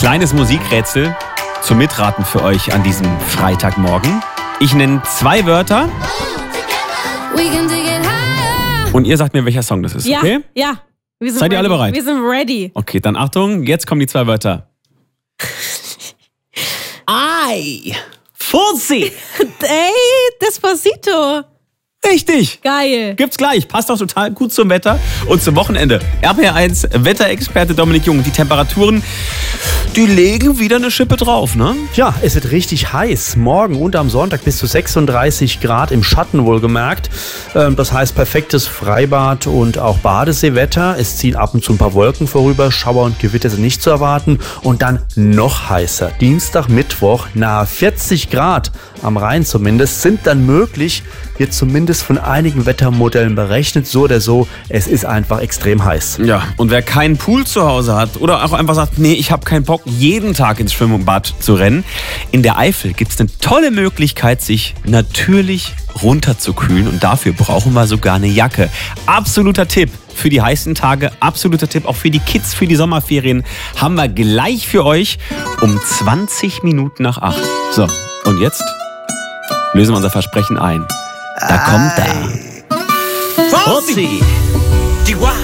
Kleines Musikrätsel zum Mitraten für euch an diesem Freitagmorgen. Ich nenne 2 Wörter und ihr sagt mir, welcher Song das ist, Ja, okay? ja. Seid ihr alle bereit? Wir sind ready. Okay, dann Achtung, jetzt kommen die 2 Wörter. Ei, Fussi. Ey, Despacito. Richtig. Geil. Gibt's gleich. Passt auch total gut zum Wetter und zum Wochenende. RPR1 Wetterexperte Dominik Jung. Die Temperaturen, die legen wieder eine Schippe drauf, ne? Ja, es wird richtig heiß. Morgen und am Sonntag bis zu 36 Grad im Schatten wohlgemerkt. Das heißt perfektes Freibad und auch Badeseewetter. Es ziehen ab und zu ein paar Wolken vorüber. Schauer und Gewitter sind nicht zu erwarten. Und dann noch heißer. Dienstag, Mittwoch nahe 40 Grad am Rhein zumindest sind dann möglich. Wird zumindest von einigen Wettermodellen berechnet. So oder so, es ist einfach extrem heiß. Ja, und wer keinen Pool zu Hause hat oder auch einfach sagt, nee, ich habe keinen Bock, jeden Tag ins Schwimmbad zu rennen, in der Eifel gibt es eine tolle Möglichkeit, sich natürlich runterzukühlen und dafür brauchen wir sogar eine Jacke. Absoluter Tipp für die heißen Tage, absoluter Tipp auch für die Kids, für die Sommerferien, haben wir gleich für euch um 20 Minuten nach 8. So, und jetzt lösen wir unser Versprechen ein. Da kommt er. Fussi. Die